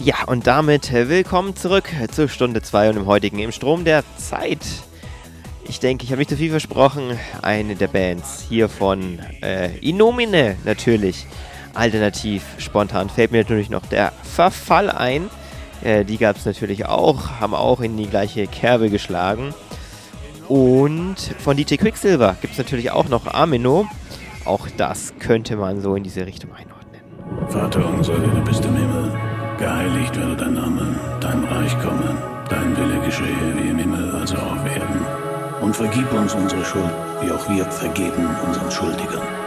Ja, und damit willkommen zurück zur Stunde 2 und im heutigen Im Strom der Zeit. Ich denke, ich habe nicht zu viel versprochen. Eine der Bands hier von Innomine natürlich. Alternativ, spontan fällt mir natürlich noch der Verfall ein. Die gab es natürlich auch, haben auch in die gleiche Kerbe geschlagen. Und von DJ Quicksilver gibt es natürlich auch noch Amino. Auch das könnte man so in diese Richtung einordnen. Vater unser, der du bist im Himmel, geheiligt werde dein Name, dein Reich komme, dein Wille geschehe wie im Himmel, also auf Erden. Und vergib uns unsere Schuld, wie auch wir vergeben unseren Schuldigern.